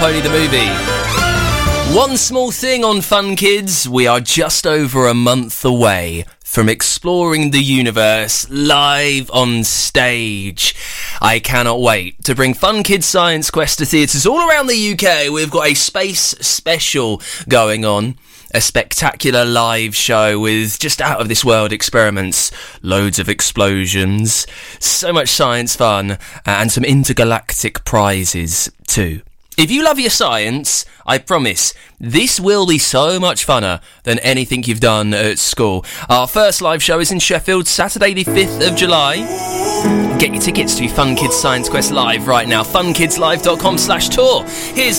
Pony the movie. One small thing on Fun Kids, we are just over a month away from exploring the universe live on stage. I cannot wait to bring Fun Kids Science Quest to theatres all around the UK. We've got a space special going on. A spectacular live show with just out-of-this-world experiments, loads of explosions, so much science fun, and some intergalactic prizes too. If you love your science, I promise, this will be so much funner than anything you've done at school. Our first live show is in Sheffield, Saturday the 5th of July. Get your tickets to Fun Kids Science Quest Live right now, funkidslive.com/tour. Here's